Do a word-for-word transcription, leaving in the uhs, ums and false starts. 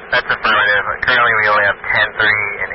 That's affirmative. Currently we only have ten three